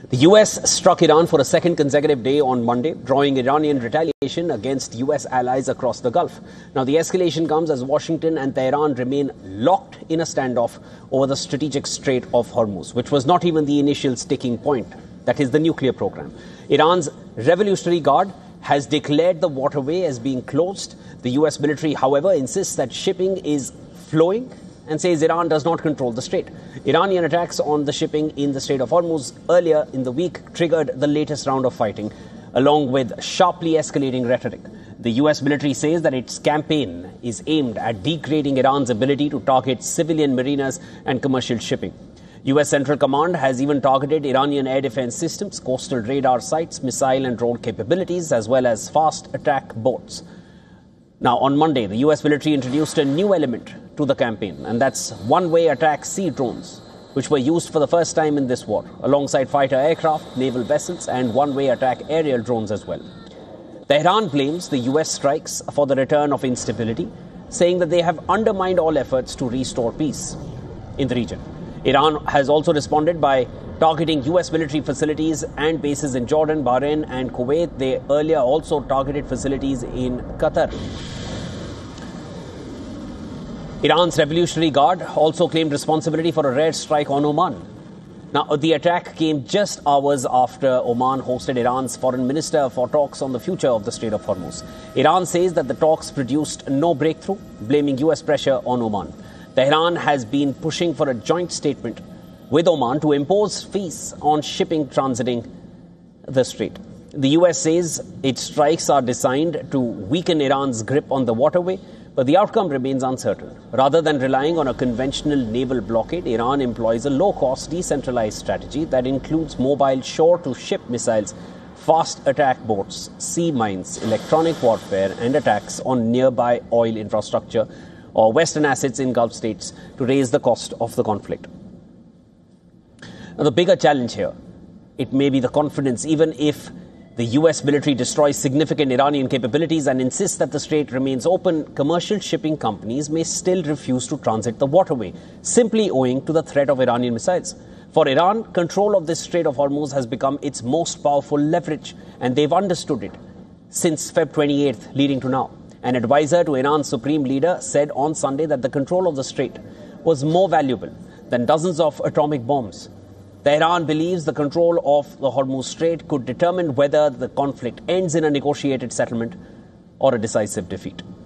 The US struck Iran for a second consecutive day on Monday, drawing Iranian retaliation against US allies across the Gulf. Now, the escalation comes as Washington and Tehran remain locked in a standoff over the strategic Strait of Hormuz, which was not even the initial sticking point, that is the nuclear program. Iran's Revolutionary Guard has declared the waterway as being closed. The US military, however, insists that shipping is flowing and says Iran does not control the strait. Iranian attacks on the shipping in the Strait of Hormuz earlier in the week triggered the latest round of fighting, along with sharply escalating rhetoric. The US military says that its campaign is aimed at degrading Iran's ability to target civilian mariners and commercial shipping. US Central Command has even targeted Iranian air defense systems, coastal radar sites, missile and drone capabilities, as well as fast attack boats. Now, on Monday, the US military introduced a new element to the campaign, and that's one-way attack sea drones, which were used for the first time in this war, alongside fighter aircraft, naval vessels, and one-way attack aerial drones as well. Tehran blames the US strikes for the return of instability, saying that they have undermined all efforts to restore peace in the region. Iran has also responded by targeting US military facilities and bases in Jordan, Bahrain, and Kuwait. They earlier also targeted facilities in Qatar. Iran's Revolutionary Guard also claimed responsibility for a rare strike on Oman. Now, the attack came just hours after Oman hosted Iran's foreign minister for talks on the future of the Strait of Hormuz. Iran says that the talks produced no breakthrough, blaming US pressure on Oman. Tehran has been pushing for a joint statement with Oman to impose fees on shipping transiting the strait. The US says its strikes are designed to weaken Iran's grip on the waterway, but the outcome remains uncertain. Rather than relying on a conventional naval blockade, Iran employs a low-cost, decentralized strategy that includes mobile shore-to-ship missiles, fast attack boats, sea mines, electronic warfare, and attacks on nearby oil infrastructure or Western assets in Gulf states to raise the cost of the conflict. Now, the bigger challenge here, it may be the confidence. Even if the US military destroys significant Iranian capabilities and insists that the strait remains open, commercial shipping companies may still refuse to transit the waterway, simply owing to the threat of Iranian missiles. For Iran, control of this Strait of Hormuz has become its most powerful leverage, and they've understood it since February 28th, leading to now. An advisor to Iran's supreme leader said on Sunday that the control of the strait was more valuable than dozens of atomic bombs. Tehran believes the control of the Hormuz Strait could determine whether the conflict ends in a negotiated settlement or a decisive defeat.